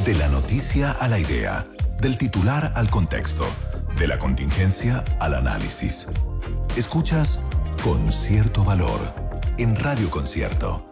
De la noticia a la idea, del titular al contexto, de la contingencia al análisis. Escuchas Con Cierto Valor en Radio Concierto.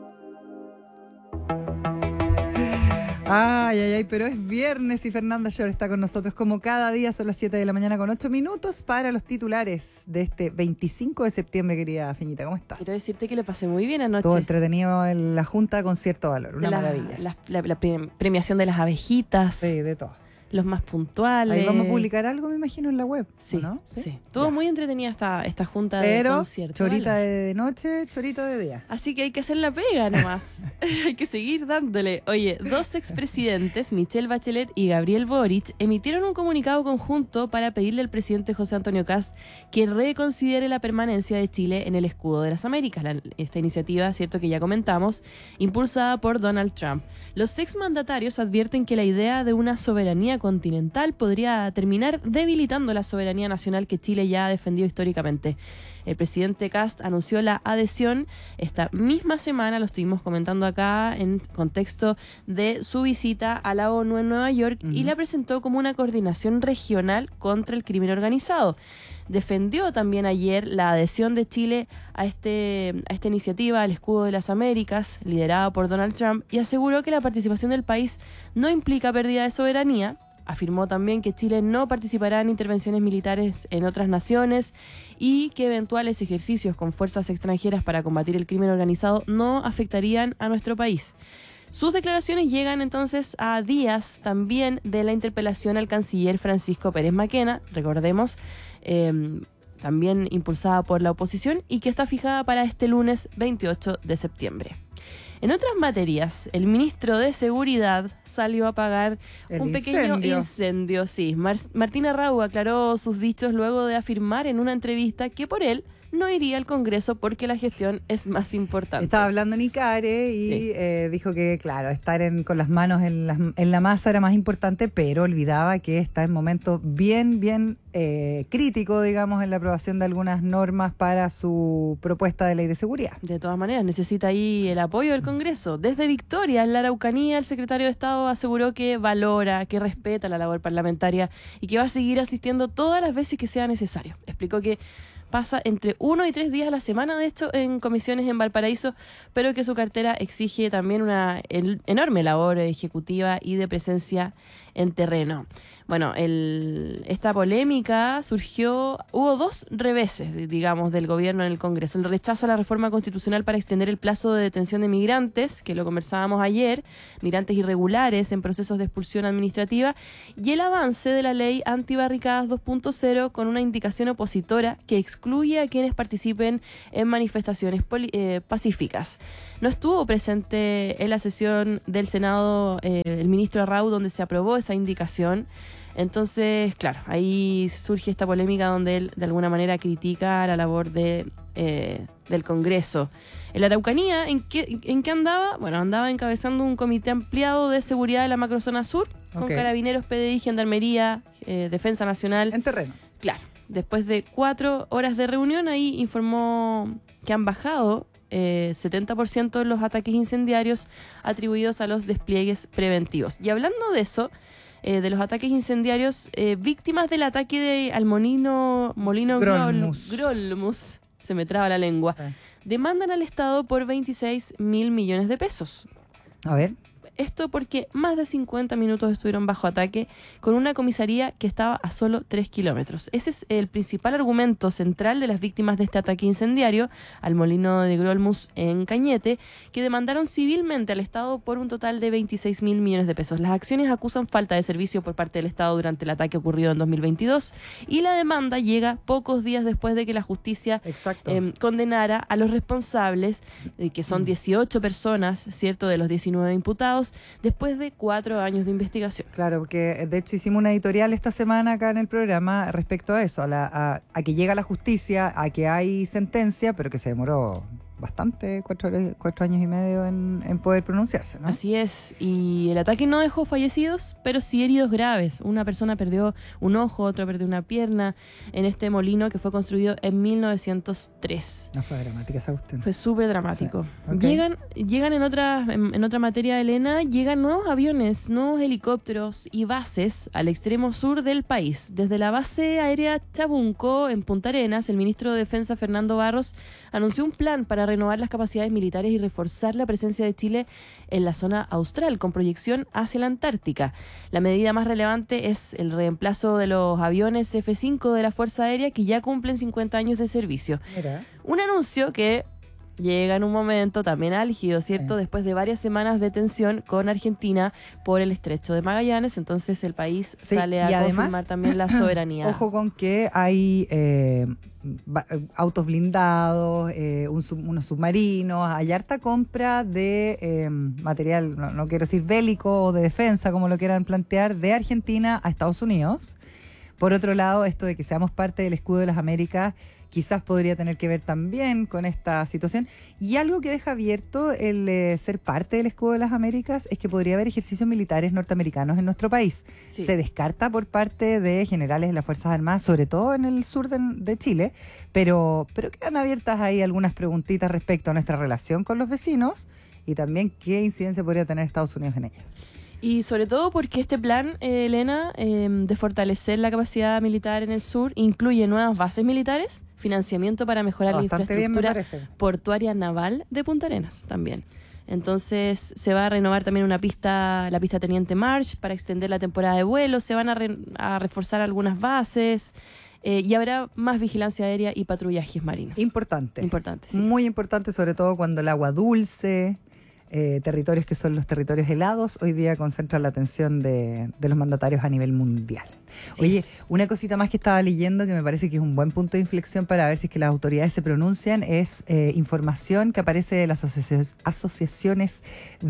Ay, pero es viernes y Fernanda Shore está con nosotros como cada día. Son las 7 de la mañana con 8 minutos para los titulares de este 25 de septiembre, querida Feñita. ¿Cómo estás? Quiero decirte que le pasé muy bien anoche. Todo entretenido en la Junta Con Cierto Valor, una maravilla. La premiación de las abejitas. Sí, de todo. Los más puntuales. Ahí vamos a publicar algo, me imagino, en la web, sí, ¿no? Sí. Todo muy entretenida esta junta pero de concierto. Chorita ¿vale? de noche, chorita de día. Así que hay que hacer la pega nomás. Hay que seguir dándole. Oye, dos expresidentes, Michelle Bachelet y Gabriel Boric, emitieron un comunicado conjunto para pedirle al presidente José Antonio Kast que reconsidere la permanencia de Chile en el escudo de las Américas. Esta iniciativa, cierto que ya comentamos, impulsada por Donald Trump. Los exmandatarios advierten que la idea de una soberanía continental podría terminar debilitando la soberanía nacional que Chile ya ha defendido históricamente. El presidente Kast anunció la adhesión esta misma semana, lo estuvimos comentando acá en contexto de su visita a la ONU en Nueva York, y la presentó como una coordinación regional contra el crimen organizado. Defendió también ayer la adhesión de Chile a esta iniciativa, al Escudo de las Américas, liderada por Donald Trump, y aseguró que la participación del país no implica pérdida de soberanía. Afirmó también que Chile no participará en intervenciones militares en otras naciones y que eventuales ejercicios con fuerzas extranjeras para combatir el crimen organizado no afectarían a nuestro país. Sus declaraciones llegan entonces a días también de la interpelación al canciller Francisco Pérez Maquena, recordemos, también impulsada por la oposición y que está fijada para este lunes 28 de septiembre. En otras materias, el ministro de Seguridad salió a apagar un pequeño incendio. Sí, Martín Arrau aclaró sus dichos luego de afirmar en una entrevista que por él no iría al Congreso porque la gestión es más importante. Estaba hablando en Icare y sí, dijo que, claro, estar con las manos en la masa era más importante, pero olvidaba que está en momentos bien crítico, digamos, en la aprobación de algunas normas para su propuesta de ley de seguridad. De todas maneras, necesita ahí el apoyo del Congreso. Desde Victoria, en la Araucanía, el secretario de Estado aseguró que valora, que respeta la labor parlamentaria y que va a seguir asistiendo todas las veces que sea necesario. Explicó que pasa entre 1 y 3 días a la semana, de hecho, en comisiones en Valparaíso, pero que su cartera exige también una enorme labor ejecutiva y de presencia en terreno. Bueno, esta polémica hubo dos reveses, digamos, del gobierno en el Congreso. El rechazo a la reforma constitucional para extender el plazo de detención de migrantes, que lo conversábamos ayer, migrantes irregulares en procesos de expulsión administrativa, y el avance de la ley antibarricadas 2.0 con una indicación opositora que excluye a quienes participen en manifestaciones pacíficas. No estuvo presente en la sesión del Senado el ministro Arrau, donde se aprobó esa indicación. Entonces, claro, ahí surge esta polémica donde él de alguna manera critica la labor del Congreso. En la Araucanía, ¿en qué andaba? Bueno, andaba encabezando un comité ampliado de seguridad de la macrozona sur, con carabineros, PDI, Gendarmería, Defensa Nacional. En terreno. Claro. Después de 4 horas de reunión, ahí informó que han bajado 70% de los ataques incendiarios atribuidos a los despliegues preventivos. Y hablando de eso, de los ataques incendiarios, víctimas del ataque al molino Grolmus, se me traba la lengua, demandan al Estado por 26.000 millones de pesos. A ver. Esto porque más de 50 minutos estuvieron bajo ataque con una comisaría que estaba a solo 3 kilómetros. Ese es el principal argumento central de las víctimas de este ataque incendiario al molino de Grolmus en Cañete, que demandaron civilmente al Estado por un total de 26.000 millones de pesos. Las acciones acusan falta de servicio por parte del Estado durante el ataque ocurrido en 2022 y la demanda llega pocos días después de que la justicia condenara a los responsables, que son 18 personas, ¿cierto?, de los 19 imputados, después de 4 años de investigación. Claro, porque de hecho hicimos una editorial esta semana acá en el programa respecto a eso, a que llega la justicia, a que hay sentencia, pero que se demoró bastante, 4 años y medio en poder pronunciarse, ¿no? Así es, y el ataque no dejó fallecidos, pero sí heridos graves. Una persona perdió un ojo, otra perdió una pierna en este molino que fue construido en 1903. No fue dramática esa cuestión. Fue súper dramático. Sí. Okay. Llegan en otra materia, Elena, llegan nuevos aviones, nuevos helicópteros y bases al extremo sur del país. Desde la base aérea Chabunco, en Punta Arenas, el ministro de Defensa, Fernando Barros, anunció un plan para renovar las capacidades militares y reforzar la presencia de Chile en la zona austral, con proyección hacia la Antártica. La medida más relevante es el reemplazo de los aviones F-5 de la Fuerza Aérea, que ya cumplen 50 años de servicio. Mira. Un anuncio que llega en un momento también álgido, ¿cierto? Después de varias semanas de tensión con Argentina por el estrecho de Magallanes, entonces el país sale a confirmar también la soberanía. Ojo con que hay autos blindados, unos submarinos, hay harta compra de material, no quiero decir bélico o de defensa, como lo quieran plantear, de Argentina a Estados Unidos. Por otro lado, esto de que seamos parte del escudo de las Américas quizás podría tener que ver también con esta situación. Y algo que deja abierto el ser parte del escudo de las Américas es que podría haber ejercicios militares norteamericanos en nuestro país. Sí. Se descarta por parte de generales de las Fuerzas Armadas, sobre todo en el sur de Chile, pero quedan abiertas ahí algunas preguntitas respecto a nuestra relación con los vecinos y también qué incidencia podría tener Estados Unidos en ellas. Y sobre todo porque este plan, Elena, de fortalecer la capacidad militar en el sur, incluye nuevas bases militares, financiamiento para mejorar la infraestructura portuaria naval de Punta Arenas también. Entonces se va a renovar también la pista Teniente March para extender la temporada de vuelo, se van a reforzar algunas bases y habrá más vigilancia aérea y patrullajes marinos. Importante. Importante, sí. Muy importante, sobre todo cuando el agua dulce... territorios que son los territorios helados, hoy día concentran la atención de los mandatarios a nivel mundial. Sí. Oye, una cosita más que estaba leyendo que me parece que es un buen punto de inflexión para ver si es que las autoridades se pronuncian, es información que aparece de las asociaciones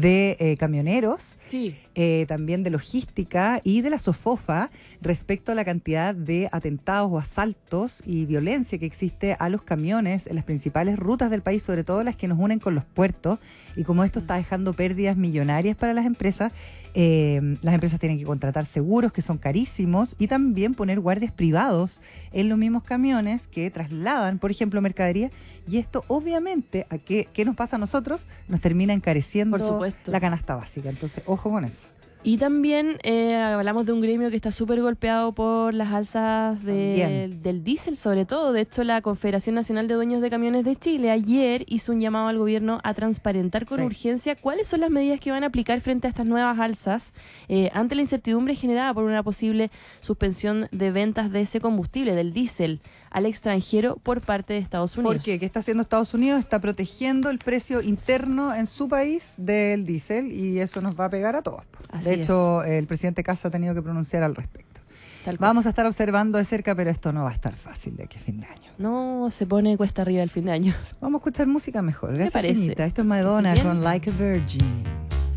de camioneros, sí. También de logística y de la SOFOFA respecto a la cantidad de atentados o asaltos y violencia que existe a los camiones en las principales rutas del país, sobre todo las que nos unen con los puertos, y como esto está dejando pérdidas millonarias para las empresas tienen que contratar seguros que son carísimos y también poner guardias privados en los mismos camiones que trasladan, por ejemplo, mercadería, y esto obviamente, ¿qué nos pasa a nosotros? Nos termina encareciendo la canasta básica, entonces ojo con eso. Y también hablamos de un gremio que está súper golpeado por las alzas del diésel, sobre todo. De hecho, la Confederación Nacional de Dueños de Camiones de Chile ayer hizo un llamado al gobierno a transparentar con urgencia cuáles son las medidas que van a aplicar frente a estas nuevas alzas ante la incertidumbre generada por una posible suspensión de ventas de ese combustible, del diésel, al extranjero por parte de Estados Unidos. ¿Por qué? ¿Qué está haciendo Estados Unidos? Está protegiendo el precio interno en su país del diésel y eso nos va a pegar a todos. De hecho, el presidente Kast ha tenido que pronunciar al respecto. Vamos a estar observando de cerca, pero esto no va a estar fácil de aquí a fin de año. No, se pone cuesta arriba el fin de año. Vamos a escuchar música mejor. Me parece. Esto es Madonna con Like a Virgin.